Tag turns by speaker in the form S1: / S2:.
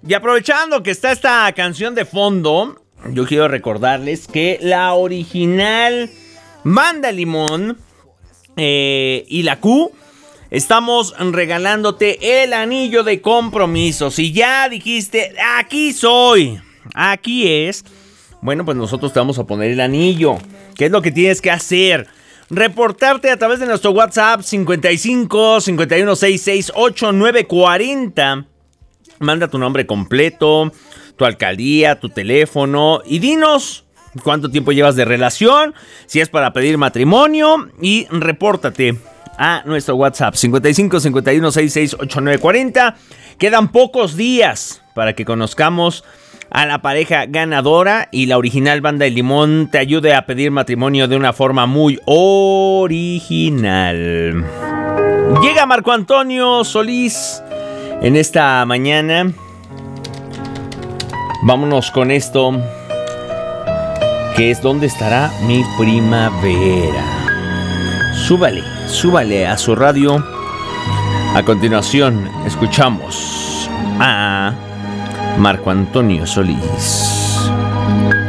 S1: Y aprovechando que está esta canción de fondo, yo quiero recordarles que la original Banda Limón y la Q, estamos regalándote el anillo de compromiso. Si ya dijiste, aquí soy, aquí es, bueno, pues nosotros te vamos a poner el anillo. ¿Qué es lo que tienes que hacer? Reportarte a través de nuestro WhatsApp 55 51 66 8940. Manda tu nombre completo, tu alcaldía, tu teléfono y dinos cuánto tiempo llevas de relación, si es para pedir matrimonio, y repórtate a nuestro WhatsApp 55 51 66 8940. Quedan pocos días para que conozcamos a la pareja ganadora y la original Banda de Limón te ayude a pedir matrimonio de una forma muy original. Llega Marco Antonio Solís en esta mañana. Vámonos con esto, que es ¿Dónde estará mi primavera? Súbale a su radio. A continuación, escuchamos a Marco Antonio Solís.